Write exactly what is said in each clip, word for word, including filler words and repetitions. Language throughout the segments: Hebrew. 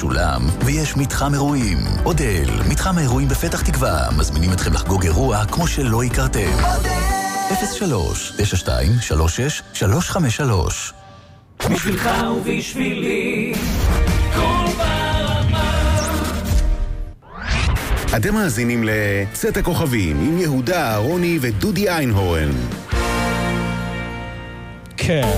משולם, ויש מתחם אירועים. אודל, מתחם האירועים בפתח תקווה, מזמינים אתכם לחגוג אירוע כמו שלא הכרתם. אודל! אפס שלוש תשע שתיים שלוש שש שלוש חמש שלוש. בשבילך ובשבילי כל ברמה. אתם מאזינים לצאת הכוכבים עם יהודה אהרוני ודודי איינהורן. כן.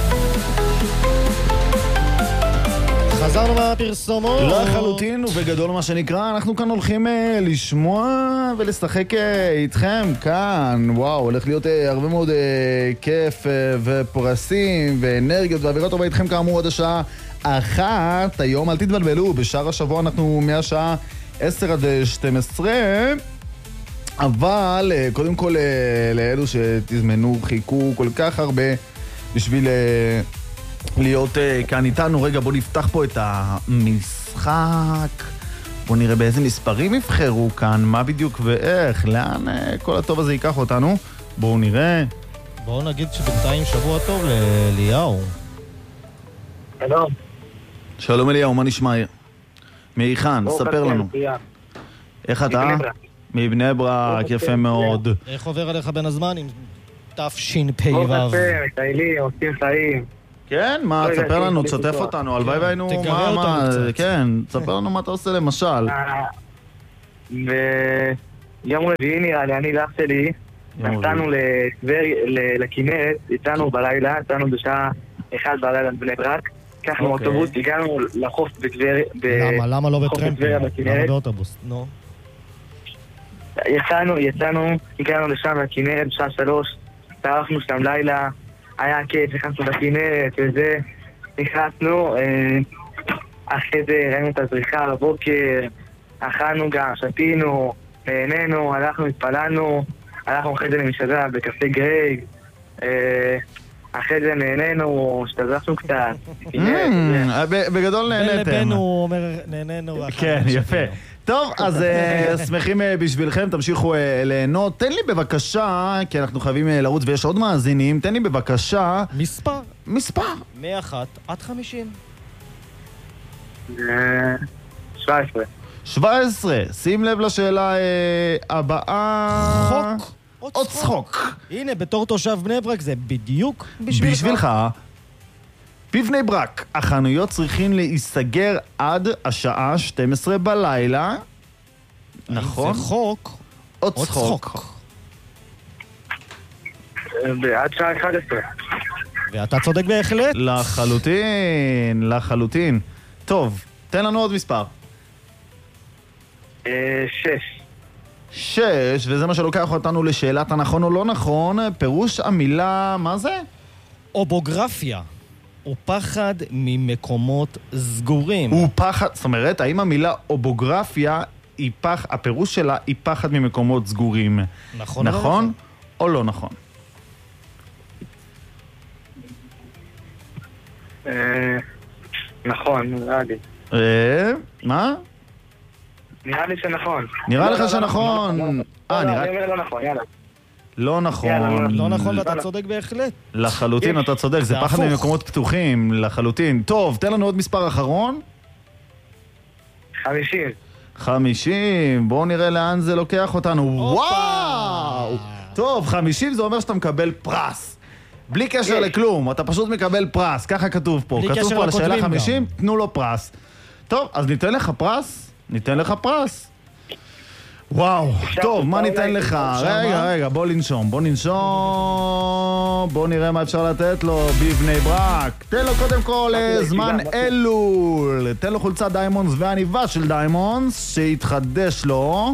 חזרנו מהפרסומות. לחלוטין ובגדול מה שנקרא, אנחנו כאן הולכים אה, לשמוע ולשחק אה, איתכם כאן. וואו, הולך להיות אה, הרבה מאוד אה, כיף אה, ופרסים ואנרגיות ואווירה טובה איתכם כאמור עד השעה אחת. היום אל תתבלבלו, בשאר השבוע אנחנו מהשעה עשר עד שתים עשרה. אבל אה, קודם כל אה, לאלו שתזמנו, חיכו כל כך הרבה בשביל אה, להיות uh, כאן איתנו. רגע, בוא נפתח פה את המשחק. בוא נראה באיזה מספרים יבחרו כאן, מה בדיוק ואיך, לאן uh, כל הטוב הזה ייקח אותנו. בואו נראה. בואו נגיד שבינתיים שבוע טוב לאליהו. שלום. שלום אליהו, מה נשמע? מאיחן, ספר לנו. איך אתה? מבני ברק, יפה מאוד. איך עובר עליך בין הזמן עם תשפ"ו? בואו נפר, מטיילים, עושים חיים. כן, מה, תספר לנו, תשתף אותנו, הלוואי והיינו, מה, מה, כן, תספר לנו מה אתה עושה למשל. ביום רביעי נראה לי, אני ואח שלי, נסענו לכנרת, יצאנו בלילה, יצאנו בשעה אחת בלילה בבני ברק, לקחנו אוטובוס, הגענו לחוף בטבריה. למה? למה לא בטרמפים? למה באוטובוס? נו. יצאנו, יצאנו, הגענו לשם לכנרת בשעה שלוש, טרחנו שם לילה, היה כיף, נכנסנו בכנרת וזה, נכנסנו, אחרי זה ראינו את הזריחה בבוקר, אכלנו גם, שתינו, נהנינו, הלכנו, התפללנו, הלכנו אחרי זה למסעדה בקפה גרייג, אחרי זה נהנינו, השתזפנו קצת, בגדול נהניתם. לבנו הוא אומר נהנינו. כן, יפה. טוב, אז שמחים בשבילכם, תמשיכו ליהנות. תן לי בבקשה, כי אנחנו חייבים לרוץ ויש עוד מאזינים, תן לי בבקשה מספר. מספר. מאחת עד חמישים. שבע עשרה. שבע עשרה. שים לב לשאלה הבאה. חוק או צחוק. הנה, בתור תושב בני ברק זה בדיוק בשבילך. בשבילך. בבני ברק, החנויות צריכים להיסגר עד השעה שתים עשרה בלילה. נכון? זה חוק או צחוק. עד שעה אחת עשרה. ואתה צודק בהחלט. לחלוטין, לחלוטין. טוב, תן לנו עוד מספר. שש. שש, וזה מה שלוקח אותנו לשאלת הנכון או לא נכון. פירוש המילה, מה זה? אובוגרפיה. הוא פחד ממקומות סגורים. הוא פחד, זאת אומרת, האם המילה אובוגרפיה, היא פח, הפירוש שלה היא פחד ממקומות סגורים. נכון, נכון או לא נכון? נכון, נראה לי. מה? נראה לי שנכון. נראה לך שנכון. אה, נראה... אני אומר לא נכון, יאללה. לא נכון. לא נכון, ואתה צודק בהחלט. לחלוטין, אתה צודק, זה פחד ממקומות פתוחים, לחלוטין. טוב, תן לנו עוד מספר אחרון. חמישים. חמישים, בואו נראה לאן זה לוקח אותנו. וואו! טוב, חמישים זה אומר שאתה מקבל פרס. בלי קשר לכלום, אתה פשוט מקבל פרס, ככה כתוב פה. כתוב פה על השאלה חמישים, תנו לו פרס. טוב, אז ניתן לך פרס? ניתן לך פרס. וואו, טוב, מה ניתן לך? רגע, רגע, בוא לנשום, בוא לנשום, בוא נראה מה אפשר לתת לו בבני ברק. תן לו קודם כל זמן אלול, תן לו חולצת דיימונדס והעניבה של דיימונדס שהתחדש לו.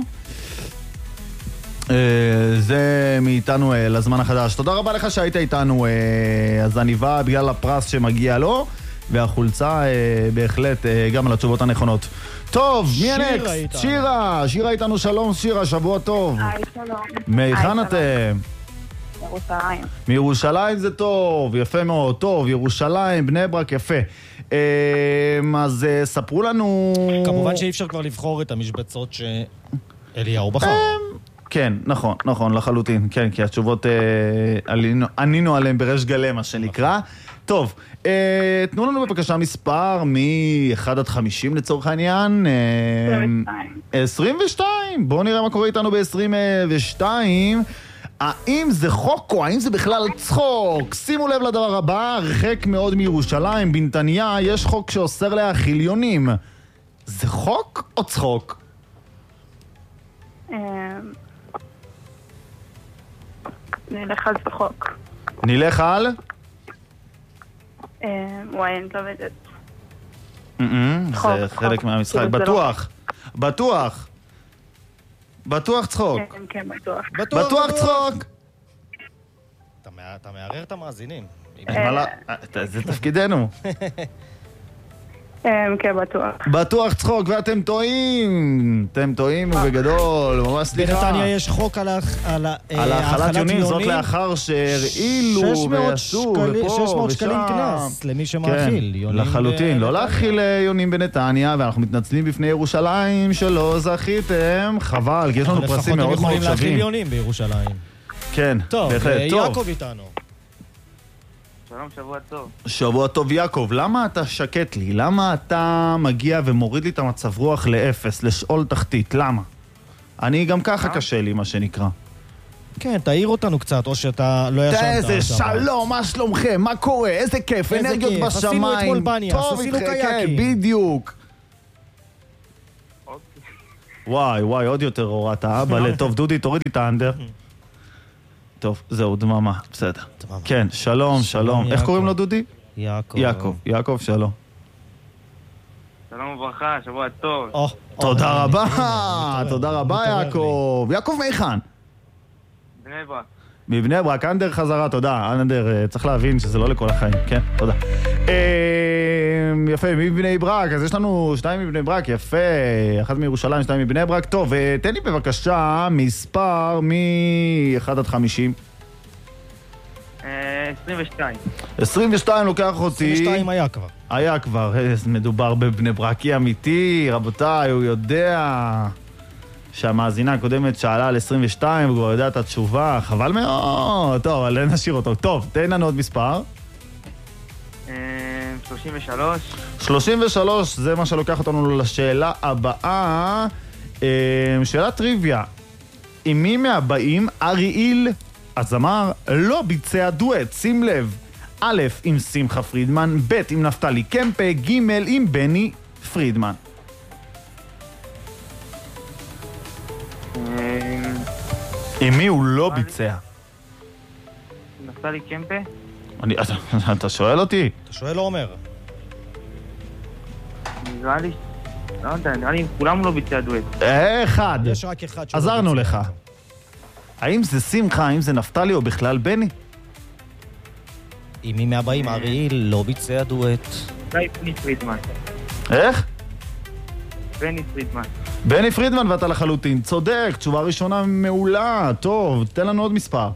זה מאיתנו לזמן החדש. תודה רבה לך שהיית איתנו. אז עניבה בגלל הפרס שמגיע לו, והחולצה בהחלט גם על התשובות הנכונות. טוב, מי הנקסט? שירה, שירה איתנו, שלום שירה, שבוע טוב. היי, שלום. מהיכן אתם? מירושלים. מירושלים זה טוב, יפה מאוד, טוב, ירושלים, בני ברק, יפה. אז ספרו לנו... כמובן שאי אפשר כבר לבחור את המשבצות שאליהו בחר. כן, נכון, נכון, לחלוטין, כן, כי התשובות ענינו עליהן בריש גלי, מה שנקרא. טוב, אה, תנו לנו בבקשה מספר מ-אחד עד חמישים לצורך העניין. עשרים ושתיים. בואו נראה מה קורה איתנו ב-עשרים ושתיים. האם זה חוק או האם זה בכלל צחוק? שימו לב לדבר הבא, הרחק מאוד מירושלים, בנתניה, יש חוק שאוסר להאכיל יונים. זה חוק או צחוק? נלך על צחוק. נלך על? וואי, אני לא יודעת. זה חלק מהמשחק, בטוח, בטוח, בטוח צחוק. כן, כן, בטוח. בטוח צחוק. אתה מערער את המאזינים. זה תפקידנו. כן, בטוח. בטוח צחוק, ואתם טועים. אתם טועים ובגדול, ממש סליחה. בנתניה יש חוק על האכלת יונים, זאת לאחר שהרעילו ועשו ופה שש מאות ושם. שקלים קנס למי שמאכיל יונים. לחלוטין, לא להאכיל יונים בנתניה, ואנחנו מתנצלים בפני ירושלים שלא זכיתם. חבל, כי יש לנו פרסים מאוד מאוד יכולים להאכיל שווים. יונים בירושלים. כן, טוב, בהחלט. טוב. יעקב איתנו. שלום, שבוע טוב. שבוע טוב יעקב, למה אתה שקט לי? למה אתה מגיע ומוריד לי את המצב רוח לאפס, לשאול תחתית? למה? אני גם ככה קשה לי, מה שנקרא. כן, תעיר אותנו קצת, או שאתה לא ישנת. איזה שלום, מה שלומכם? מה קורה? איזה כיף, אנרגיות בשמיים. עשינו אתמול בניאס, טוב עשינו איתכם, קייקים. כן, בדיוק. וואי, וואי, עוד יותר הורדת, אבא. טוב, דודי, תוריד לי את האנדר. טוב, זהו, דממה, בסדר. כן, שלום, שלום. איך קוראים לו דודי? יעקב. יעקב, יעקב, שלום. שלום וברכה, שבוע טוב. תודה רבה, תודה רבה יעקב. יעקב מיכן. בני ברק. מבני ברק, אנדר חזרה, תודה. אנדר, צריך להבין שזה לא לכל החיים, כן, תודה. יפה, מבני ברק, אז יש לנו שתיים מבני ברק, יפה, אחד מירושלים, שתיים מבני ברק. טוב, תן לי בבקשה מספר מ-אחד עד חמישים. עשרים ושתיים. עשרים ושתיים לוקח אותי. עשרים ושתיים היה כבר. היה כבר, מדובר בבני ברקי אמיתי, רבותיי, הוא יודע שהמאזינה הקודמת שאלה על עשרים ושתיים, הוא כבר יודע את התשובה, חבל מאוד. טוב, אבל נשאיר אותו. טוב, תן לנו עוד מספר. שלושים ושלוש. שלושים ושלוש, זה מה שלוקח אותנו לשאלה הבאה. שאלת טריוויה. עם מי מהבאים אריאל הזמר לא ביצע דואט? שים לב. א' עם שמחה פרידמן, ב' עם נפתלי קמפה, ג' עם בני פרידמן. עם מי הוא לא ביצע? נפתלי קמפה? אני, אתה, אתה שואל אותי? אתה שואל לא אומר. נראה לי, לא יודע, נראה לי כולם לא ביצע דואט. אחד. יש רק אחד שלא עזרנו ביצע. לך. האם זה שמחה, האם זה נפתלי או בכלל בני? עם מי מהבאים אריאל לא ביצע דואט. אולי בני פרידמן. איך? בני פרידמן. בני פרידמן, ואתה לחלוטין צודק, תשובה ראשונה מעולה. טוב, תן לנו עוד מספר.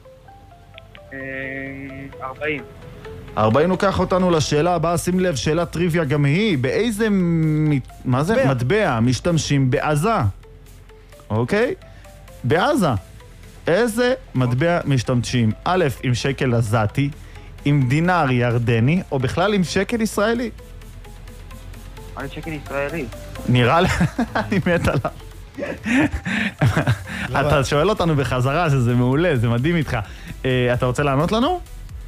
ארבעים. ארבעים לוקח אותנו לשאלה הבאה, שים לב, שאלה טריוויה גם היא, באיזה מ... מה זה? מטבע. מטבע משתמשים בעזה. אוקיי? בעזה. איזה מטבע משתמשים? א', עם שקל עזתי, עם דינר ירדני, או בכלל עם שקל ישראלי? על שקל ישראלי. נראה לי, אני מת עליו. אתה שואל אותנו בחזרה, שזה מעולה, זה מדהים איתך. אתה רוצה לענות לנו?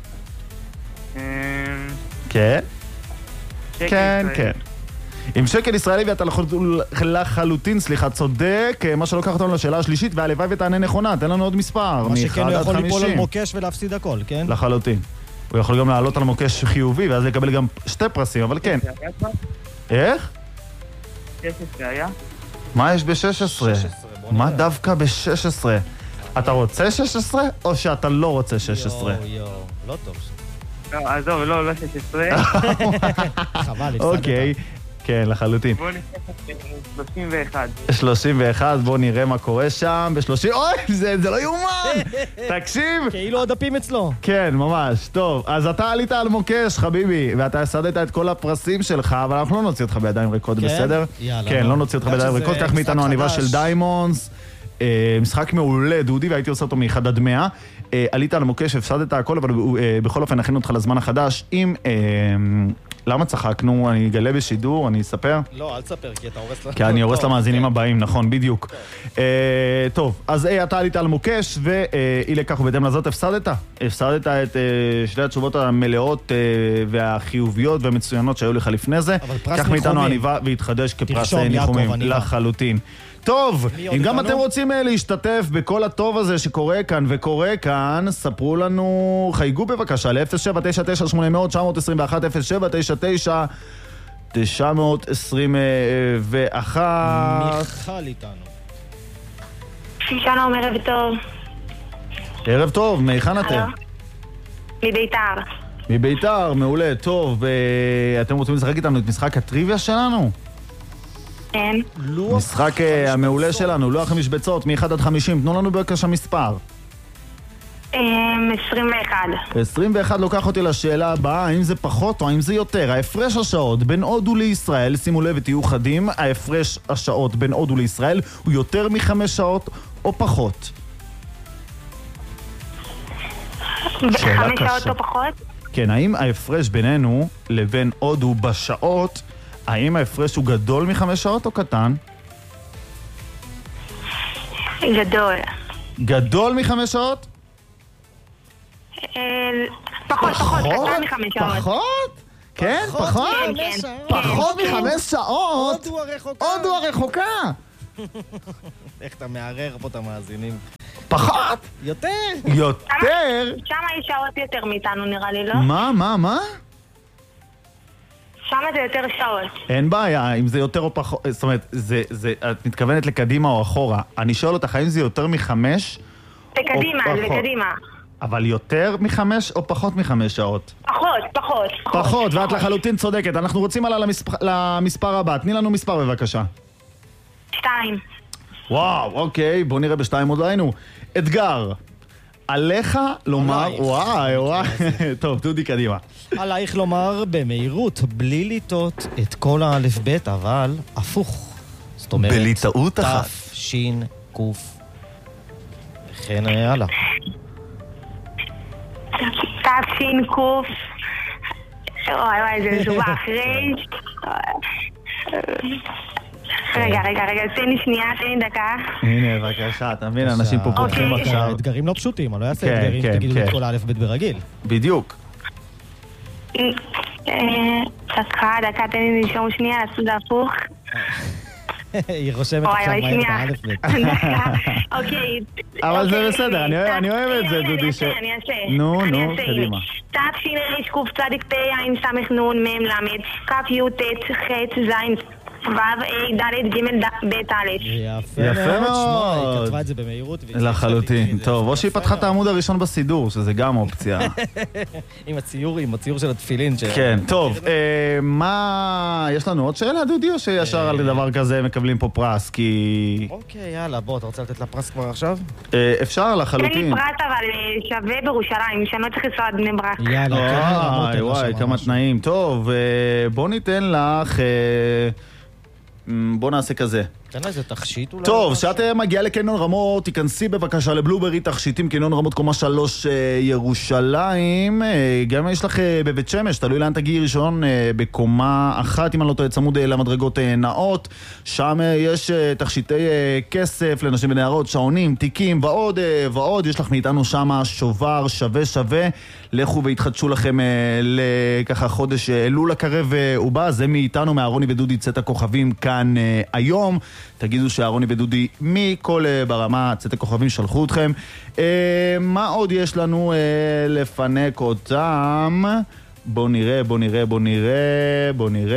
כן? כן, כן. עם שקל ישראלי ואתה לחלוטין, סליחה, צודק, מה שלוקח אותנו לשאלה השלישית, והלוואי ותענה נכונה, תן לנו עוד מספר. מה שכן הוא יכול ליפול על מוקש ולהפסיד הכל, כן? לחלוטין. הוא יכול גם לעלות על מוקש חיובי, ואז לקבל גם שתי פרסים, אבל כן. איך? שש עשרה היה? מה יש ב-שש עשרה? מה דווקא ב-שש עשרה? אתה רוצה שש עשרה או שאתה לא רוצה שש עשרה? יואו, יואו, לא טוב. לא, עזוב, לא, לא שש עשרה. חבל, הפסדת. אוקיי, כן, לחלוטין. בוא נשאר שלושים ואחת. שלושים ואחת, בוא נראה מה קורה שם. ב-שלושים... אוי, זה לא יאומן! תקשיב! כאילו הדפים אצלו. כן, ממש. טוב, אז אתה עלית על מוקש, חביבי, ואתה הסדת את כל הפרסים שלך, אבל אנחנו לא נוציא אותך בידיים ריקות, בסדר? יאללה. כן, לא נוציא אותך בידיים ריקות, קח מאיתנו עניבה של דיימונדס. משחק מעולה, דודי, והייתי עושה אותו מ-אחד עד מאה. אה, עלית על המוקש, הפסדת הכל, אבל אה, בכל אופן נכין אותך לזמן החדש. אם... אה, למה צחקנו? אני אגלה בשידור, אני אספר? לא, אל תספר, כי אתה הורס... כי אני הורס למאזינים הבאים, נכון, בדיוק. טוב, אז אתה עלית על מוקש, ואי לכך ובהתאם לזאת הפסדת. הפסדת את שתי התשובות המלאות והחיוביות והמצוינות שהיו לך לפני זה. כך מאיתנו עניבה והתחדש כפרס ניחומים לחלוטין. טוב, אם גם אתם רוצים להשתתף בכל הטוב הזה שקורה כאן וקורה כאן, ספרו לנו, חייגו בבקשה ל-אפס שבע תשע תשע שמונה תשע עשרים ואחת, אפס שבע תשע תשע תשע עשרים ואחת. מיכל איתנו. שלום, ערב טוב. ערב טוב, מהיכן אתם? מביתר. מביתר, מעולה, טוב. אתם רוצים לשחק איתנו את משחק הטריוויה שלנו? כן. משחק המעולה שלנו, לוח המשבצות, מ-אחד עד חמישים, תנו לנו בבקשה מספר. עשרים ואחת. עשרים ואחת לוקח אותי לשאלה הבאה, האם זה פחות או האם זה יותר? ההפרש השעות בין הודו לישראל, שימו לב ותהיו חדים, ההפרש השעות בין הודו לישראל הוא יותר מחמש שעות או פחות? חמש שעות או פחות? כן, האם ההפרש בינינו לבין הודו בשעות, האם ההפרש הוא גדול מחמש שעות או קטן? גדול. גדול מחמש שעות? פחות, פחות, קטן מחמש שעות. פחות? כן, פחות? פחות מחמש שעות? הודו הרחוקה. איך אתה מערער פה את המאזינים? פחות? יותר? יותר? שם יש שעות יותר מאיתנו נראה לי, לא? מה, מה, מה? שם זה יותר שעות. אין בעיה, אם זה יותר או פחות, זאת אומרת, זה, זה, את מתכוונת לקדימה או אחורה. אני שואל אותך, האם זה יותר מחמש? לקדימה, זה לקדימה. אבל יותר מחמש או פחות מחמש שעות? פחות, פחות. פחות, ואת לחלוטין צודקת. אנחנו רוצים עלה למספר, למספר הבא. תני לנו מספר בבקשה. שתיים. וואו, אוקיי, בוא נראה בשתיים עוד לא היינו. אתגר. עליך לומר, וואי, וואי, טוב, דודי קדימה. עלייך לומר במהירות, בלי לטעות את כל האלף בית, אבל הפוך. זאת אומרת, בלי טעות אחת. תף, שין, קוף. וכן, הלאה. תף, שין, קוף. וואי, וואי, זה מסובך. רייש. רגע, רגע, רגע, תן לי שנייה, תן לי דקה. הנה, בבקשה, אתה מבין, אנשים פה פותחים עכשיו. אתגרים לא פשוטים, אני לא אעשה אתגרים שתגידו את כל האלף בית ברגיל. בדיוק. דקה, דקה, תן לי נשום שנייה, לעשות זה הפוך. היא רושמת עכשיו מהר את האלף בית. אוקיי. אבל זה בסדר, אני אוהב את זה, דודי. אני אעשה. נו, נו, קדימה. תת שין ריש קוף צדיק פי עין סמך נון מם למד כף יו תת חץ זין וו אי דלת גימל בית אלף. יפה מאוד. היא כתבה את זה במהירות. לחלוטין. טוב, או שהיא פתחה את העמוד הראשון בסידור, שזה גם אופציה. עם הציור, עם הציור של התפילין. כן, טוב. מה... יש לנו עוד שאלה, דודי, או שישר על דבר כזה מקבלים פה פרס? כי... אוקיי, יאללה, בוא, אתה רוצה לתת לה פרס כבר עכשיו? אפשר, לחלוטין. אין לי פרס, אבל שווה בירושלים, שאני לא צריך לנסוע עד בני ברק. יאללה, וואי, וואי, כמה תנאים. טוב, בוא ניתן לך... בוא נעשה כזה. תן איזה תכשיט אולי? טוב, שאת מגיעה לקניון רמות, תיכנסי בבקשה לבלוברי תכשיטים, קניון רמות קומה שלוש ירושלים. גם יש לך בבית שמש, תלוי לאן תגיעי ראשון, בקומה אחת, אם אני לא טועה, צמוד למדרגות נאות. שם יש תכשיטי כסף לנשים ונערות, שעונים, תיקים ועוד ועוד. יש לך מאיתנו שם שובר שווה שווה. לכו והתחדשו לכם לככה חודש אלול הקרב ובא. זה מאיתנו, מהרוני ודודי צאת הכוכבים כאן היום. תגידו שהרוני ודודי מכל ברמה צאת הכוכבים שלחו אתכם. מה עוד יש לנו לפנק אותם? בוא נראה, בוא נראה, בוא נראה, בוא נראה.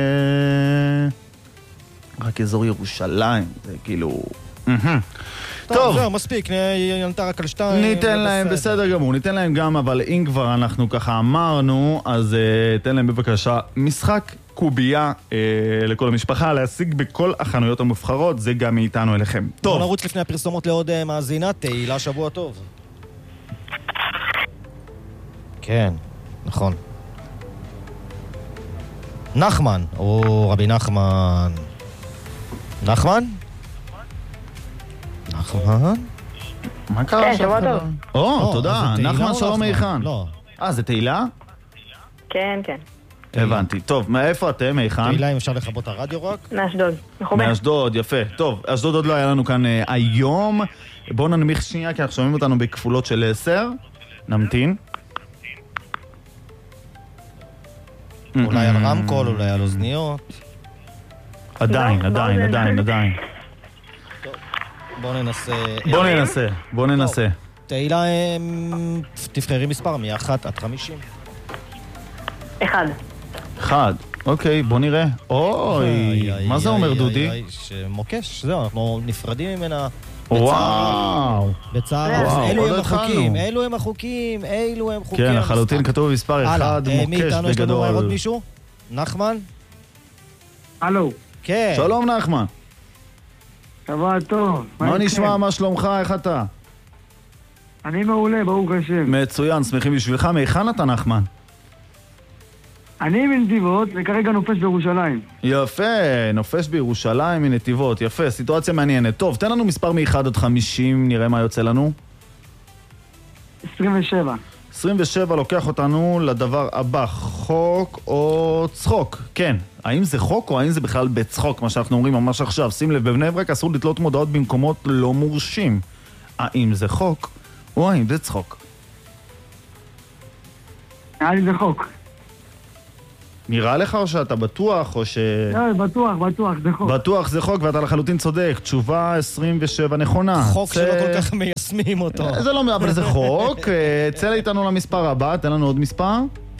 רק אזור ירושלים, זה כאילו... טוב, זהו, מספיק, נענתה רק על שתיים. ניתן להם, בסדר גמור, ניתן להם גם, אבל אם כבר אנחנו ככה אמרנו, אז תן להם בבקשה משחק קובייה לכל המשפחה, להשיג בכל החנויות המובחרות, זה גם מאיתנו אליכם. טוב. בוא נרוץ לפני הפרסומות לעוד מאזינה, תהילה שבוע טוב. כן, נכון. נחמן, או רבי נחמן. נחמן? נחמן? מה קרה? כן, שבוע טוב. או, תודה. נחמן שלום מיכן. לא. אה, זה תהילה? כן, כן. הבנתי. טוב, מאיפה אתם, מיכן? תהילה, אם אפשר לחבות הרדיו רק? מאשדוד. מחובר. מאשדוד, יפה. טוב, אשדוד עוד לא היה לנו כאן אה, היום. בואו ננמיך שנייה, כי אנחנו שומעים אותנו בכפולות של עשר. נמתין. אולי על רמקול, אולי על אוזניות. עדיין, לא, עדיין, לא, עדיין, זה- עדיין. בואו ננסה... בואו ננסה, בואו ננסה. תהילה, אמ, תבחרי מספר מ-אחת עד חמישים. אחד. אחד. אוקיי, בואו נראה. אוי, מה זה אומר, דודי? שמוקש, זהו, אנחנו נפרדים ממנה. וואו. בצער, וואו, אלו עוד הם התחלנו. החוקים, אלו הם החוקים, אלו הם חוקי כן, המשחק. לחלוטין כתוב מספר הלאה, אחד, אה, מי מוקש איתנו? יש לנו עוד בגדול. מישהו? נחמן? הלו, כן. שלום נחמן. שבוע טוב. מה איתכם? נשמע, מה שלומך, איך אתה? אני מעולה, ברוך השם. מצוין, שמחים בשבילך. מהיכן אתה נחמן? אני מנתיבות וכרגע נופש בירושלים. יפה, נופש בירושלים מנתיבות, יפה, סיטואציה מעניינת. טוב, תן לנו מספר מ-אחד עד חמישים, נראה מה יוצא לנו. עשרים ושבע. עשרים ושבע לוקח אותנו לדבר הבא, חוק או צחוק. כן, האם זה חוק או האם זה בכלל בצחוק, מה שאנחנו אומרים ממש עכשיו. שים לב, בבני ברק אסור לתלות מודעות במקומות לא מורשים. האם זה חוק או האם זה צחוק? היה לי זה חוק. נראה לך או שאתה בטוח או ש... לא, בטוח, בטוח, זה חוק. בטוח זה חוק ואתה לחלוטין צודק. תשובה עשרים ושבע נכונה. חוק זה- שלא כל כך מיישמים אותו. זה לא, אבל זה חוק. אה, צא איתנו למספר הבא, תן לנו עוד מספר.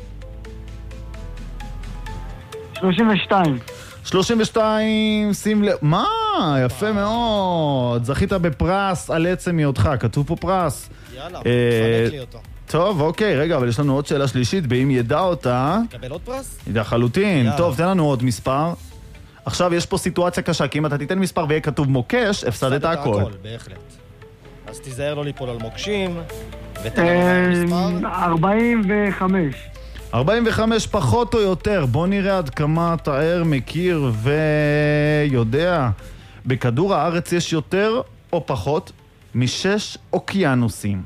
שלושים ושתיים. שלושים ושתיים, שים לב... מה? יפה מאוד. זכית בפרס על עצם היותך. כתוב פה פרס. יאללה, אה, תפנק לי אותו. טוב, אוקיי, רגע, אבל יש לנו עוד שאלה שלישית, ואם ידע אותה... תקבל עוד פרס? לחלוטין. יאללה. טוב, תן לנו עוד מספר. עכשיו, יש פה סיטואציה קשה, כי אם אתה תיתן מספר ויהיה כתוב מוקש, הפסדת הכל. בהחלט. אז תיזהר לא ליפול על מוקשים, ותן לנו מספר. ארבעים וחמש. ארבעים וחמש פחות או יותר, בוא נראה עד כמה אתה ער, מכיר ויודע. בכדור הארץ יש יותר או פחות משש אוקיינוסים.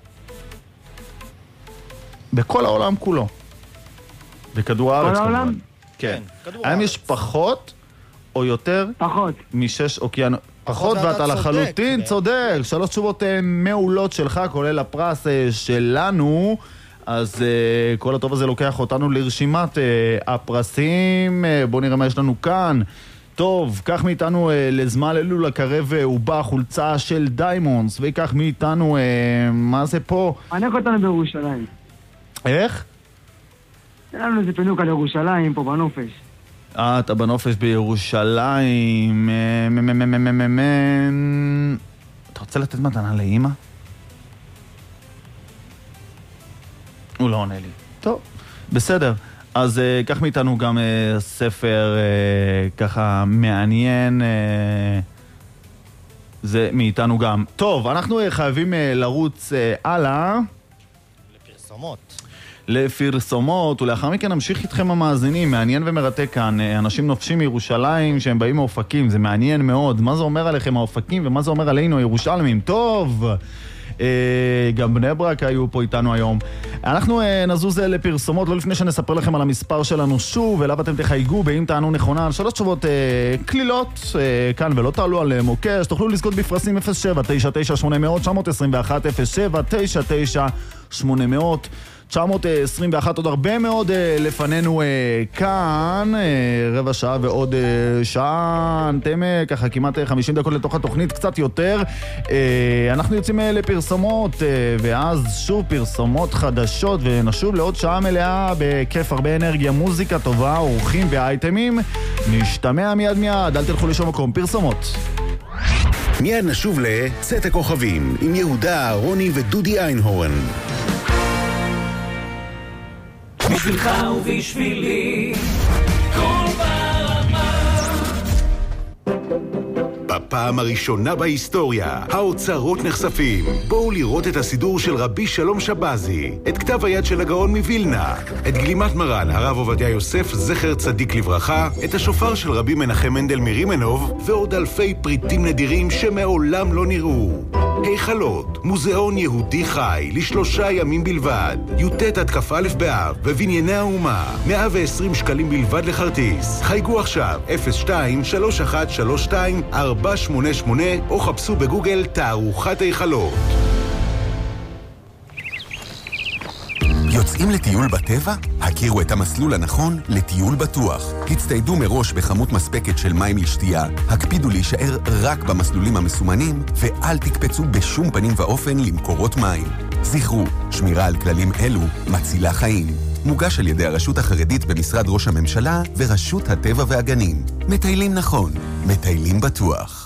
בכל העולם כולו. בכדור הארץ העולם? כמובן. כן. כדור האם הארץ. יש פחות או יותר פחות. משש אוקיינוסים? פחות, ואתה ואתה צודק. לחלוטין כן. צודק. שלוש תשובות אה, מעולות שלך, כולל הפרס אה, שלנו. אז uh, כל הטוב הזה לוקח אותנו לרשימת uh, הפרסים. uh, בואו נראה מה יש לנו כאן. טוב, קח מאיתנו uh, לזמן אלול הקרב uh, ובא חולצה של דיימונדס, ויקח מאיתנו, uh, מה זה פה? ענק אותנו בירושלים. איך? תן לנו איזה פינוק על ירושלים פה בנופש. אה, אתה בנופש בירושלים. אה, מ- מ- מ- מ- מ- מ- אתה רוצה לתת מתנה לאמא? הוא לא עונה לי. טוב, בסדר. אז uh, קח מאיתנו גם uh, ספר uh, ככה מעניין. Uh, זה מאיתנו גם. טוב, אנחנו uh, חייבים uh, לרוץ uh, הלאה. לפרסומות. לפרסומות, ולאחר מכן נמשיך איתכם המאזינים. מעניין ומרתק כאן. uh, אנשים נופשים מירושלים שהם באים מאופקים. זה מעניין מאוד. מה זה אומר עליכם האופקים ומה זה אומר עלינו הירושלמים? טוב! גם בני ברק היו פה איתנו היום. אנחנו נזוז לפרסומות, לא לפני שנספר לכם על המספר שלנו שוב, אליו אתם תחייגו, באם טענו נכונה, על שלוש תשובות כלילות כאן ולא תעלו על מוקש, תוכלו לזכות בפרסים אפס שבע תשע תשע שמונה מאות תשע עשרים ואחת אפס שבע תשע תשע שמונה מאות תשע עשרים ואחת. עוד הרבה מאוד לפנינו כאן, רבע שעה ועוד שעה, אתם ככה כמעט חמישים דקות לתוך התוכנית, קצת יותר. אנחנו יוצאים לפרסומות, ואז שוב פרסומות חדשות, ונשוב לעוד שעה מלאה בכיף, הרבה אנרגיה, מוזיקה טובה, אורחים ואייטמים. נשתמע מיד מיד, אל תלכו לשום מקום, פרסומות. מיד נשוב לצאת הכוכבים עם יהודה אהרוני ודודי איינהורן. בשבילך ובשבילי כל ברמה. בפעם הראשונה בהיסטוריה, האוצרות נחשפים. בואו לראות את הסידור של רבי שלום שבזי, את כתב היד של הגאון מווילנה, את גלימת מרן הרב עובדיה יוסף זכר צדיק לברכה, את השופר של רבי מנחם מנדל מרימנוב, ועוד אלפי פריטים נדירים שמעולם לא נראו. היכלות, מוזיאון יהודי חי, לשלושה ימים בלבד, י"ט עד כ"א באב, בבנייני האומה, מאה ועשרים שקלים בלבד לכרטיס. חייגו עכשיו, אפס שתיים שלוש אחת שלוש שתיים ארבע שמונה שמונה, או חפשו בגוגל תערוכת היכלות. יוצאים לטיול בטבע? הכירו את המסלול הנכון לטיול בטוח. הצטיידו מראש בכמות מספקת של מים לשתייה, הקפידו להישאר רק במסלולים המסומנים, ואל תקפצו בשום פנים ואופן למקורות מים. זכרו, שמירה על כללים אלו מצילה חיים. מוגש על ידי הרשות החרדית במשרד ראש הממשלה ורשות הטבע והגנים. מטיילים נכון, מטיילים בטוח.